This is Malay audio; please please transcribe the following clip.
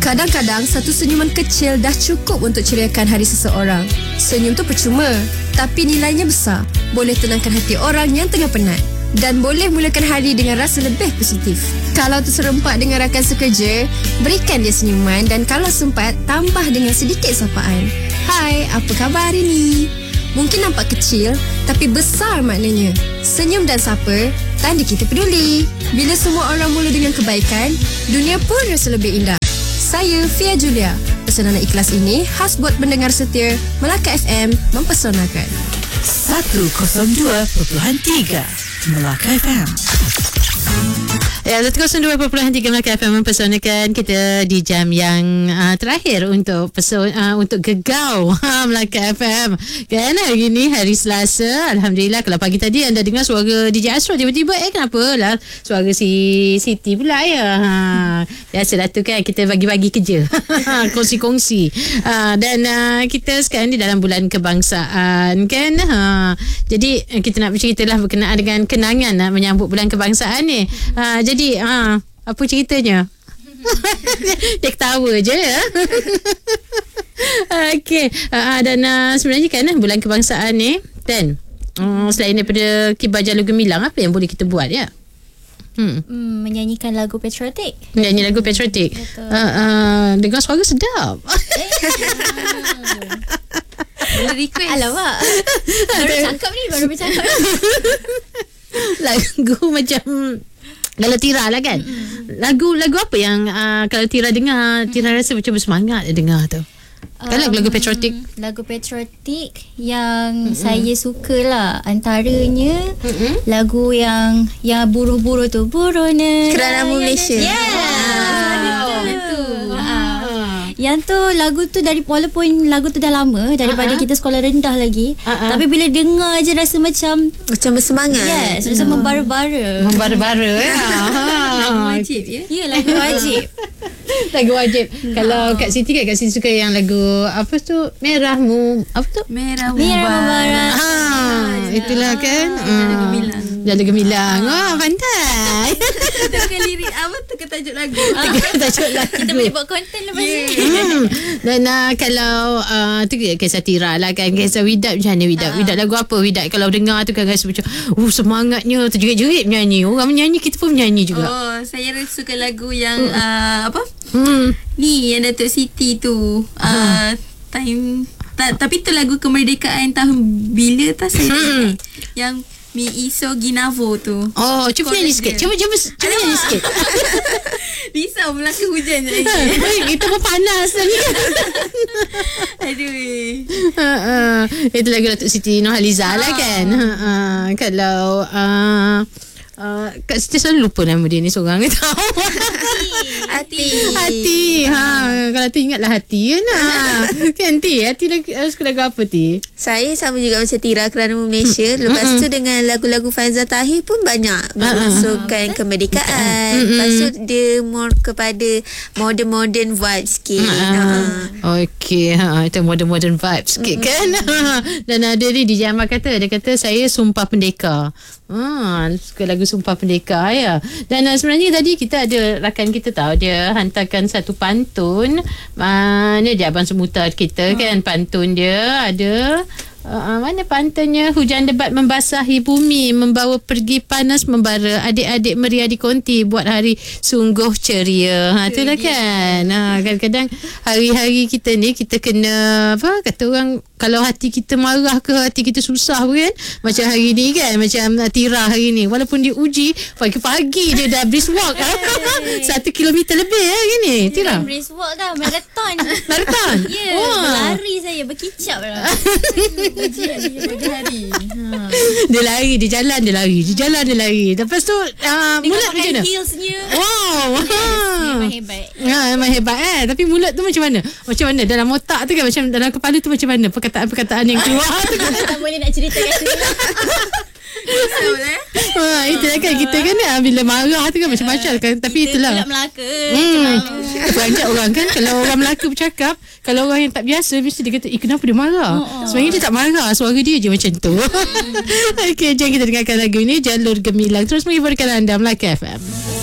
Kadang-kadang satu senyuman kecil dah cukup untuk ceriakan hari seseorang. Senyum tu percuma, tapi nilainya besar. Boleh tenangkan hati orang yang tengah penat dan boleh mulakan hari dengan rasa lebih positif. Kalau terserempak dengan rakan sekerja, berikan dia senyuman dan kalau sempat, tambah dengan sedikit sapaan. Hai, apa khabar hari ni? Mungkin nampak kecil, tapi besar maknanya. Senyum dan sapa, tanda kita peduli. Bila semua orang mula dengan kebaikan, dunia pun rasa lebih indah. Saya Fia Julia. Pesanan ikhlas ini khas buat pendengar setia Melaka FM mempesonakan. 102.3 Melaka FM. Ya, 102.3 Melaka FM mempesonakan kita di jam yang terakhir untuk untuk gegau Melaka FM. Kan hari ni hari Selasa. Alhamdulillah, kalau pagi tadi anda dengar suara DJ Ashraf, tiba-tiba kenapa lah suara si Siti pula ya. Biasalah tu kan, kita bagi-bagi kerja. Kongsi-kongsi. Dan kita sekarang di dalam bulan kebangsaan kan. Jadi kita nak bercerita lah berkenaan dengan kenangan menyambut bulan kebangsaan ni. Jadi apa ceritanya? Dia ketawa je ya. Okey. Dan sebenarnya kan bulan kebangsaan ni dan selain daripada kibar jalur gemilang, apa yang boleh kita buat ya? Menyanyikan lagu patriotik. Menyanyi lagu patriotik. Dengan suara sedap. Boleh request. Alamak. Baru bercakap ni. Lagu macam kalau Tira lah kan. Lagu apa yang kalau Tira dengar, Tira rasa macam bersemangat dia dengar tu? Kan lagu patriotik. Lagu patriotik yang saya suka lah, antaranya lagu yang buruh-buruh tu, buruhnya Kerana Malaysia. Yang tu lagu tu walaupun lagu tu dah lama daripada kita sekolah rendah lagi, tapi bila dengar je rasa macam bersemangat. Yes, rasa membara-bara. Membara-bara ya. Wajib ya. Ya, lagu wajib. Lagu wajib. Kalau Kak Siti suka yang lagu apa tu? Merahmu apa tu? Merah membara. Itulah kan. Jalur gemilang. Pandai. Tukar lirik apa, tukar tajuk lagu. Tajuk lagu. Kita boleh buat konten lepas ni. Dan kalau tu kisah Tira lah kan, kisah Widat macam mana Widat lagu apa Widat kalau dengar tu kan rasa macam semangatnya, terjerit-jerit menyanyi, orang menyanyi kita pun menyanyi juga. Saya suka lagu yang apa ni yang Datuk Siti tu time tapi tu lagu kemerdekaan tahun bila tak saya yang Mi Iso Ginavo tu. Cuba nyanyi sikit. Cuba nyanyi sikit. Risau Melaka hujan je lagi. Kita pun panas ni. Aduh. Itu lagu Datuk Siti Nurhaliza lah kan. Kalau Kak Siti selalu lupa nama dia ni seorang ni tahu. Hati. Kalau tu ingatlah Hati kan. Kan Hati suka lagu apa Ti? Saya sama juga macam Tira, Kerana Malaysia. Lepas tu dengan lagu-lagu Faizal Tahir pun banyak bermasukkan kemerdekaan. Lepas tu dia more kepada modern vibes sikit. Okey, itu modern vibes sikit kan. Dan ada ni DJ Amal kata, dia kata saya sumpah pendekar. Suka lagu Sumpah Pendekar ya. Dan sebenarnya tadi kita ada rakan kita tahu, dia hantarkan satu pantun. Mana dia Abang Semutar kita kan, pantun dia ada mana pantunnya? Hujan lebat membasahi bumi, membawa pergi panas membara, adik-adik meriah di konti, buat hari sungguh ceria. Itulah kan. Kadang-kadang hari-hari kita ni kita kena apa kata orang, kalau hati kita marah ke hati kita susah kan, macam hari ni kan, macam Tira hari ni walaupun dia uji pagi-pagi dia dah brisk walk 1 kilometer lebih hari ni Tira. Brisk walk dah, marathon. Ya, berlari saya, berkicap lah. Ujian dia hari. Dia lari, dia jalan, dia lari. Lepas tu mulut macam mana? Heelsnya. Wow. Memang hebat. Memang hebat tapi mulut tu macam mana? Dalam otak tu kan, macam dalam kepala tu macam mana perkataan-perkataan yang keluar tu kan? Tak boleh nak cerita kat sini. Itulah kan kita kan bila marah tu kan macam-macam kan, tapi itulah Kita Melaka. Banyak orang kan, kalau orang Melaka bercakap, kalau orang yang tak biasa mesti dia kata kenapa dia marah. Sebenarnya dia tak marah, suara dia je macam tu. Okey, jom kita dengarkan lagu ni, Jalur Gemilang. Terus menghiburkan anda Melaka FM.